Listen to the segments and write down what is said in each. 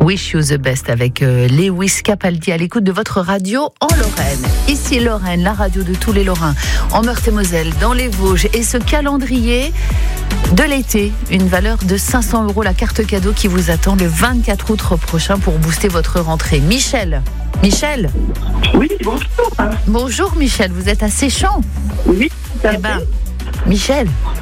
Wish You the Best avec Lewis Capaldi à l'écoute de votre radio en Lorraine. Ici Lorraine, la radio de tous les Lorrains, en Meurthe-et-Moselle, dans les Vosges. Et ce calendrier de l'été, une valeur de 500 €, la carte cadeau qui vous attend le 24 août prochain pour booster votre rentrée. Michel. Oui, bonjour. Bonjour Michel, vous êtes à Séchant. Oui, tout à fait. Michel,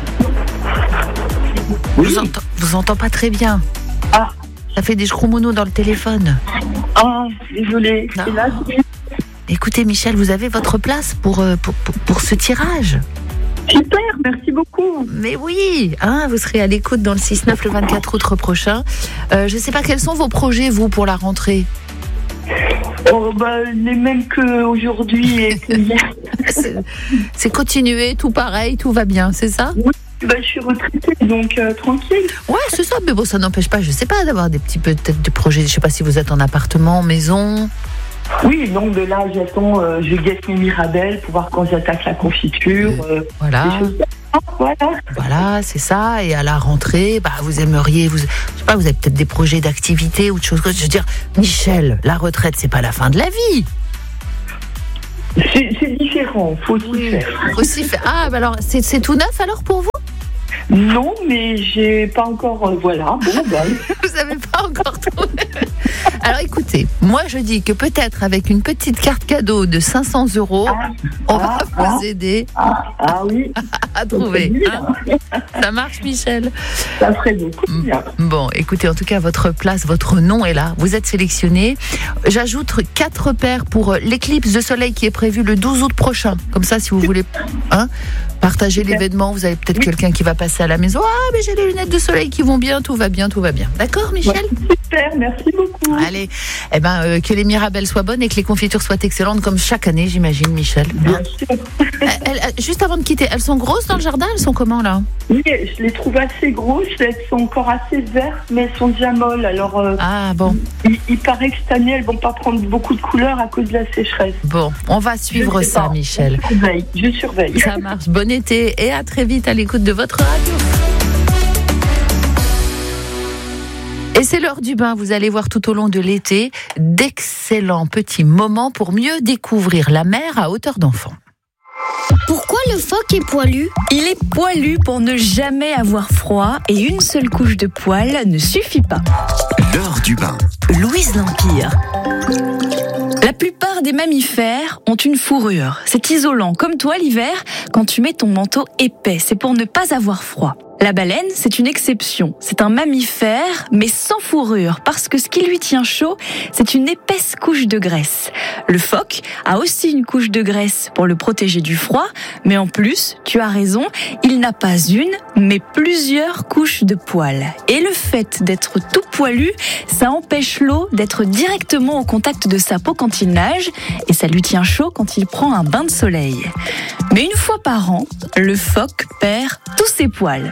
Oui. vous entends pas très bien. Ah. Ça fait des schroumounous dans le téléphone. Ah, désolée. Non. C'est là, Écoutez Michel, vous avez votre place pour ce tirage. super, merci beaucoup. Mais oui, vous serez à l'écoute dans le 6-9 le 24 août prochain. Je ne sais pas, quels sont vos projets, vous, pour la rentrée ? Les mêmes qu'aujourd'hui et que hier. C'est continuer, tout pareil, tout va bien, c'est ça ? Oui, je suis retraitée, donc tranquille. Ouais, c'est ça, mais bon, ça n'empêche pas, je sais pas, d'avoir des petits peut-être de projets. Je sais pas si vous êtes en appartement, maison. Oui, donc de là, j'attends, je guette mes mirabelles pour voir quand j'attaque la confiture. Voilà. Des choses comme ça, Voilà, c'est ça. Et à la rentrée, vous aimeriez, je sais pas, vous avez peut-être des projets d'activité ou de choses. Je veux dire, Michel, la retraite, c'est pas la fin de la vie. C'est différent, faut aussi faire. Aussi faire. Alors, c'est tout neuf alors pour vous ? Non, mais j'ai pas encore, voilà. Bon, Vous avez pas encore trouvé. Alors écoutez, moi je dis que peut-être avec une petite carte cadeau de 500 €, on va vous aider oui. à trouver. Ça marche, Michel ? Ça ferait beaucoup bien. Bon, écoutez, en tout cas, votre place, votre nom est là. Vous êtes sélectionné. J'ajoute 4 paires pour l'éclipse de soleil qui est prévue le 12 août prochain. Comme ça, si vous voulez partager l'événement, vous avez peut-être quelqu'un qui va passer à la maison. Ah, mais j'ai les lunettes de soleil qui vont bien, tout va bien, tout va bien. D'accord, Michel ? Super, merci beaucoup. Allez, que les mirabelles soient bonnes et que les confitures soient excellentes comme chaque année, j'imagine, Michel. Bien sûr. Juste avant de quitter, elles sont grosses dans le jardin ? Elles sont comment, là ? Oui, je les trouve assez grosses. Elles sont encore assez vertes, mais elles sont déjà molles. Alors, bon. Il paraît que cette année, elles vont pas prendre beaucoup de couleurs à cause de la sécheresse. Bon, on va suivre ça, Michel. Je surveille. Ça marche. Bon été et à très vite à l'écoute de votre radio. Et c'est l'heure du bain, vous allez voir tout au long de l'été d'excellents petits moments pour mieux découvrir la mer à hauteur d'enfant. Pourquoi le phoque est poilu ? Il est poilu pour ne jamais avoir froid et une seule couche de poils ne suffit pas. L'heure du bain. Louise L'Empire. La plupart des mammifères ont une fourrure. C'est isolant, comme toi l'hiver, quand tu mets ton manteau épais. C'est pour ne pas avoir froid. La baleine, c'est une exception. C'est un mammifère, mais sans fourrure, parce que ce qui lui tient chaud, c'est une épaisse couche de graisse. Le phoque a aussi une couche de graisse pour le protéger du froid, mais en plus, tu as raison, il n'a pas une, mais plusieurs couches de poils. Et le fait d'être tout poilu, ça empêche l'eau d'être directement au contact de sa peau quand il nage, et ça lui tient chaud quand il prend un bain de soleil. Mais une fois par an, le phoque perd tous ses poils.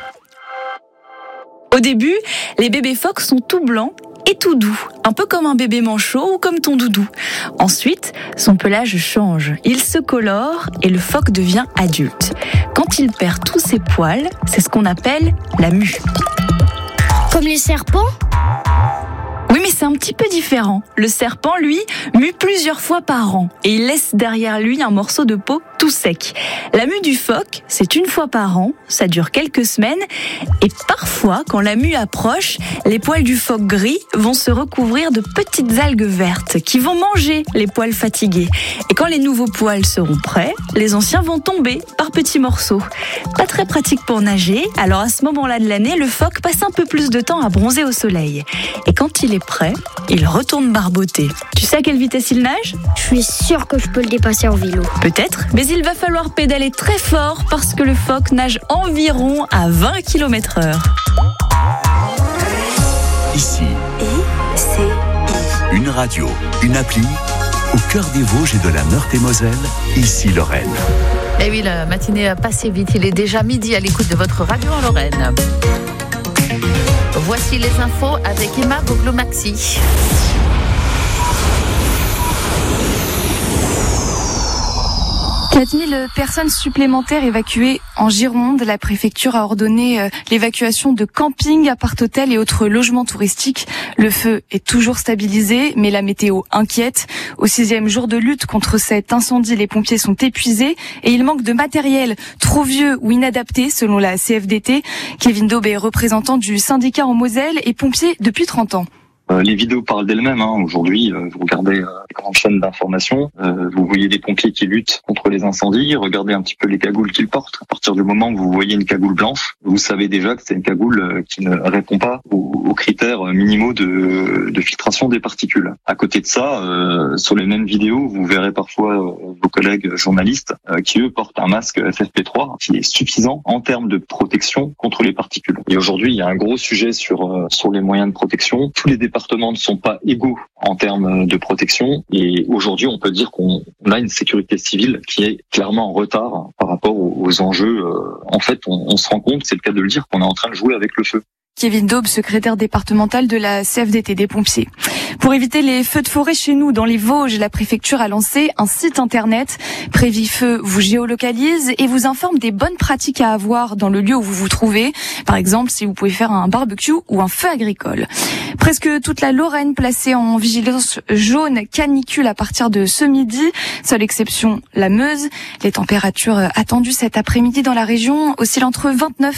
Au début, les bébés phoques sont tout blancs et tout doux, un peu comme un bébé manchot ou comme ton doudou. Ensuite, son pelage change, il se colore et le phoque devient adulte. Quand il perd tous ses poils, c'est ce qu'on appelle la mue. Comme les serpents ? Oui, mais c'est un petit peu différent. Le serpent, lui, mue plusieurs fois par an et il laisse derrière lui un morceau de peau tout sec. La mue du phoque, c'est une fois par an, ça dure quelques semaines et parfois, quand la mue approche, les poils du phoque gris vont se recouvrir de petites algues vertes qui vont manger les poils fatigués. Et quand les nouveaux poils seront prêts, les anciens vont tomber par petits morceaux. Pas très pratique pour nager, alors à ce moment-là de l'année, le phoque passe un peu plus de temps à bronzer au soleil. Et quand il est prêt, il retourne barboter. Tu sais à quelle vitesse il nage ? Je suis sûre que je peux le dépasser en vélo. Peut-être, mais il va falloir pédaler très fort parce que le phoque nage environ à 20 km/h. Ici, une radio, une appli, au cœur des Vosges et de la Meurthe-et-Moselle, ici Lorraine. Eh oui, la matinée a passé vite, il est déjà midi à l'écoute de votre radio en Lorraine. Voici les infos avec Emma Boglo-Maxi. 4000 personnes supplémentaires évacuées en Gironde. La préfecture a ordonné l'évacuation de campings, appart-hôtels et autres logements touristiques. Le feu est toujours stabilisé, mais la météo inquiète. Au 6e jour de lutte contre cet incendie, les pompiers sont épuisés et il manque de matériel trop vieux ou inadapté selon la CFDT. Kevin Daube est représentant du syndicat en Moselle et pompier depuis 30 ans. Les vidéos parlent d'elles-mêmes. Aujourd'hui, vous regardez les grandes chaînes d'information, vous voyez des pompiers qui luttent contre les incendies, regardez un petit peu les cagoules qu'ils portent. À partir du moment où vous voyez une cagoule blanche, vous savez déjà que c'est une cagoule qui ne répond pas aux critères minimaux de filtration des particules. À côté de ça, sur les mêmes vidéos, vous verrez parfois vos collègues journalistes qui, eux, portent un masque FFP3 qui est suffisant en termes de protection contre les particules. Et aujourd'hui, il y a un gros sujet sur les moyens de protection. Tous les départements ne sont pas égaux en termes de protection et aujourd'hui on peut dire qu'on a une sécurité civile qui est clairement en retard par rapport aux enjeux. En fait, on se rend compte, c'est le cas de le dire, qu'on est en train de jouer avec le feu. Kevin Daube, secrétaire départemental de la CFDT des pompiers. Pour éviter les feux de forêt chez nous, dans les Vosges, la préfecture a lancé un site internet. Prévifeu vous géolocalise et vous informe des bonnes pratiques à avoir dans le lieu où vous vous trouvez. Par exemple, si vous pouvez faire un barbecue ou un feu agricole. Presque toute la Lorraine placée en vigilance jaune canicule à partir de ce midi. Seule exception, la Meuse. Les températures attendues cet après-midi dans la région oscillent entre 29